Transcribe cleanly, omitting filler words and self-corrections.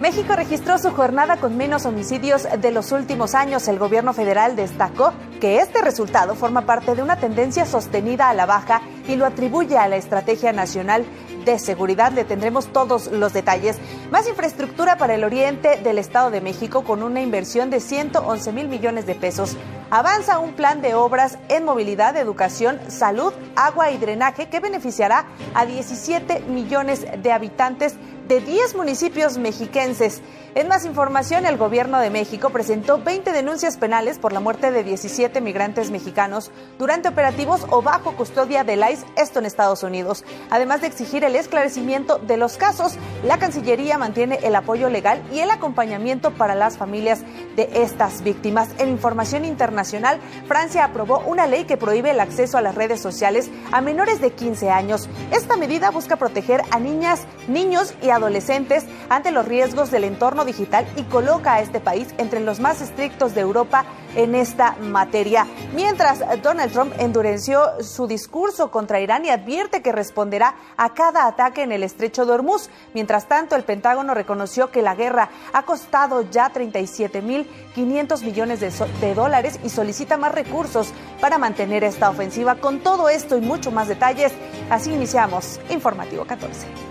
México registró su jornada con menos homicidios de los últimos años. El gobierno federal destacó que este resultado forma parte de una tendencia sostenida a la baja y lo atribuye a la Estrategia Nacional de Seguridad. Le tendremos todos los detalles. Más infraestructura para el oriente del Estado de México con una inversión de 111,000 millones de pesos. Avanza un plan de obras en movilidad, educación, salud, agua y drenaje que beneficiará a 17 millones de habitantes de 10 municipios mexiquenses. En más información, el gobierno de México presentó 20 denuncias penales por la muerte de 17 migrantes mexicanos durante operativos o bajo custodia del ICE, esto en Estados Unidos. Además de exigir el esclarecimiento de los casos, la Cancillería mantiene el apoyo legal y el acompañamiento para las familias de estas víctimas. En información internacional, Francia aprobó una ley que prohíbe el acceso a las redes sociales a menores de 15 años. Esta medida busca proteger a niñas, niños y adolescentes ante los riesgos del entorno digital y coloca a este país entre los más estrictos de Europa en esta materia. Mientras, Donald Trump endureció su discurso contra Irán y advierte que responderá a cada ataque en el estrecho de Hormuz. Mientras tanto, el Pentágono reconoció que la guerra ha costado ya 37,500 millones de dólares y solicita más recursos para mantener esta ofensiva. Con todo esto y mucho más detalles, así iniciamos Informativo 14.